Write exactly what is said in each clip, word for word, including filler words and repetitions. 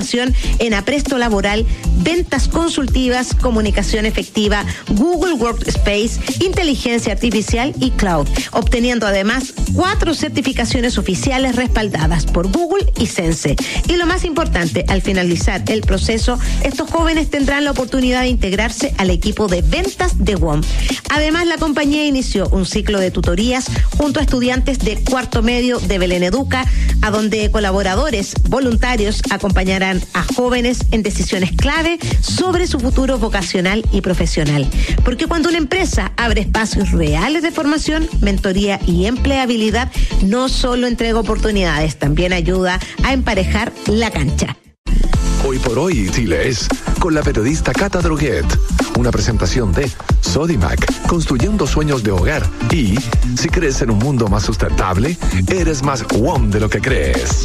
formación en apresto laboral, ventas consultivas, comunicación efectiva, Google Workspace, inteligencia artificial y cloud, obteniendo además cuatro certificaciones oficiales respaldadas por Google y Sense. Y lo más importante, al finalizar el proceso, estos jóvenes tendrán la oportunidad de integrarse al equipo de ventas de W O M. Además, la compañía inició un ciclo de tutorías junto a estudiantes de cuarto medio de Belén Educa, a donde colaboradores voluntarios acompañarán a jóvenes en decisiones clave sobre su futuro vocacional y profesional. Porque cuando una empresa abre espacios reales de formación, mentoría y empleabilidad, no solo entrega oportunidades, también ayuda a emparejar la cancha. Hoy por hoy, Chile es con la periodista Cata Droguet. Una presentación de Sodimac, construyendo sueños de hogar. Y si crees en un mundo más sustentable, eres más W O M de lo que crees.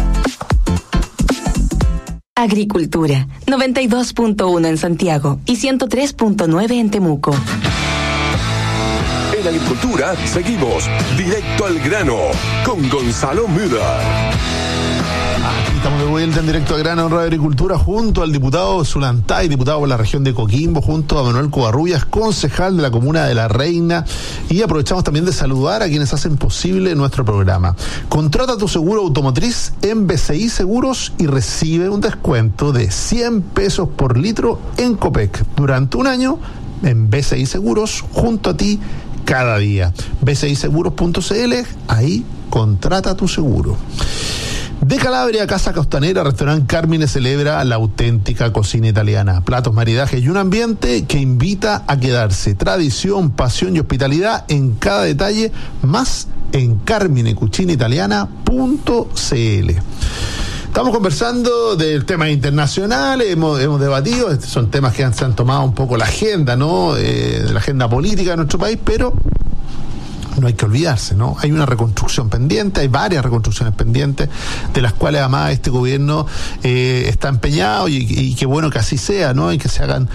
Agricultura, noventa y dos punto uno en Santiago y ciento tres punto nueve en Temuco. En Agricultura seguimos directo al grano con Gonzalo Müller. Estamos de vuelta en Directo al Grano en Radio Agricultura junto al diputado Zulantay, diputado por la región de Coquimbo, junto a Manuel Covarrubias, concejal de la comuna de La Reina, y aprovechamos también de saludar a quienes hacen posible nuestro programa. Contrata tu seguro automotriz en B C I Seguros y recibe un descuento de cien pesos por litro en Copec durante un año en B C I Seguros, junto a ti cada día. B C I seguros punto c l, ahí contrata tu seguro. De Calabria, Casa Costanera, Restaurante Carmine celebra la auténtica cocina italiana. Platos, maridajes y un ambiente que invita a quedarse. Tradición, pasión y hospitalidad en cada detalle, más en carmine cucina italiana punto c l. Estamos conversando del tema internacional, hemos, hemos debatido, estos son temas que han, se han tomado un poco la agenda, ¿no? Eh, de la agenda política de nuestro país, pero no hay que olvidarse, ¿no? Hay una reconstrucción pendiente, hay varias reconstrucciones pendientes, de las cuales además este gobierno eh, está empeñado, y, y qué bueno que así sea, ¿no? Y que se hagan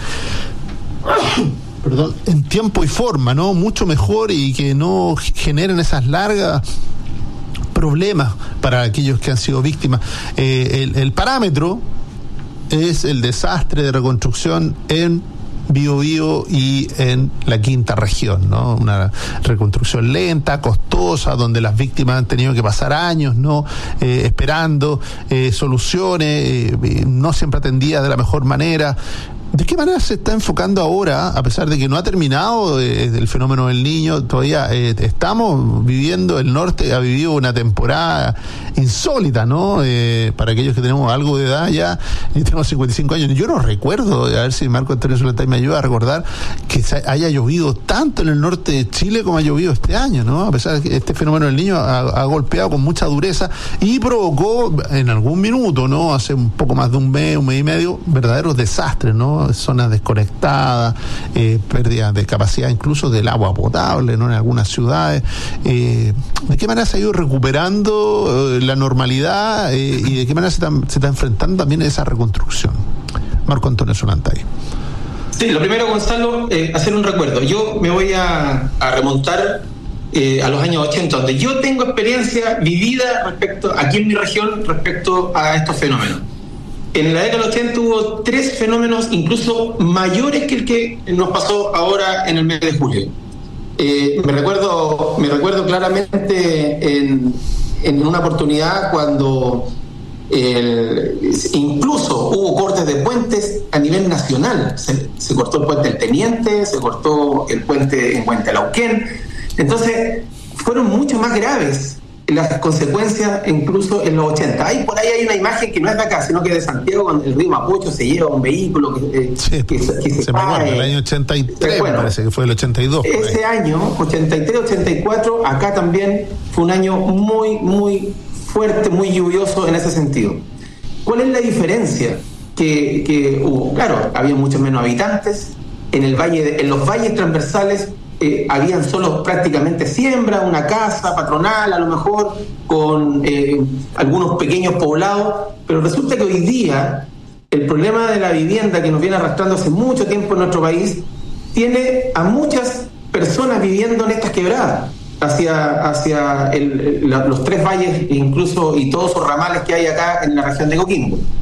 perdón, en tiempo y forma, ¿no? Mucho mejor, y que no generen esas largas problemas para aquellos que han sido víctimas. Eh, el, el parámetro es el desastre de reconstrucción en Biobío y en la quinta región, ¿no? Una reconstrucción lenta, costosa, donde las víctimas han tenido que pasar años, ¿no? Eh, esperando eh, soluciones, eh, no siempre atendidas de la mejor manera. ¿De qué manera se está enfocando ahora, a pesar de que no ha terminado eh, el fenómeno del Niño? Todavía eh, estamos viviendo, el norte ha vivido una temporada insólita, ¿no? Eh, para aquellos que tenemos algo de edad ya, yo tengo cincuenta y cinco años, yo no recuerdo, a ver si Marco Antonio Zulantay me ayuda a recordar, que haya llovido tanto en el norte de Chile como ha llovido este año, ¿no? A pesar de que este fenómeno del Niño ha, ha golpeado con mucha dureza y provocó en algún minuto, ¿no? Hace un poco más de un mes, un mes y medio, verdaderos desastres, ¿no? Zonas desconectadas, eh, pérdida de capacidad incluso del agua potable, ¿no? En algunas ciudades. Eh, ¿De qué manera se ha ido recuperando eh, la normalidad eh, y de qué manera se está, se está enfrentando también esa reconstrucción? Marco Antonio Zulantay. Sí, lo primero, Gonzalo, eh, hacer un recuerdo. Yo me voy a, a remontar eh, a los años ochenta, donde yo tengo experiencia vivida respecto, aquí en mi región, respecto a estos fenómenos. En la década del ochenta hubo tres fenómenos incluso mayores que el que nos pasó ahora en el mes de julio. Eh, me recuerdo me recuerdo claramente en, en una oportunidad cuando el, incluso hubo cortes de puentes a nivel nacional. Se, se cortó el puente del Teniente, se cortó el puente en Huentelauquén. Entonces fueron mucho más graves las consecuencias incluso en los ochenta. Ahí, por ahí hay una imagen que no es de acá, sino que es de Santiago, con el río Mapocho se lleva un vehículo que, eh, sí, que, que se, se cae. me acuerdo, el año ochenta y tres, bueno, me parece que fue el ochenta y dos. Ese año, ochenta y tres ochenta y cuatro, acá también fue un año muy, muy fuerte, muy lluvioso en ese sentido. ¿Cuál es la diferencia que, que hubo? Claro, había muchos menos habitantes, en el valle de, en los valles transversales Eh, habían solo prácticamente siembra, una casa patronal a lo mejor, con eh, algunos pequeños poblados, pero resulta que hoy día el problema de la vivienda, que nos viene arrastrando hace mucho tiempo en nuestro país, tiene a muchas personas viviendo en estas quebradas, hacia, hacia el, la, los tres valles incluso, y todos esos ramales que hay acá en la región de Coquimbo.